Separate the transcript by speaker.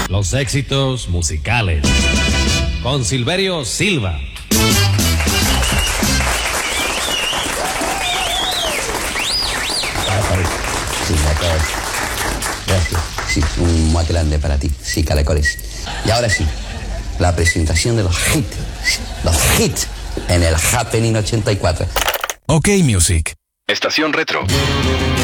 Speaker 1: Los éxitos musicales. Con Silverio Silva.
Speaker 2: Sí, gracias. Sí, un más grande para ti. Sí, caracoles. Y ahora sí, la presentación de los hits. Los hits en el Happening 84.
Speaker 3: OK Music.
Speaker 4: Estación Retro.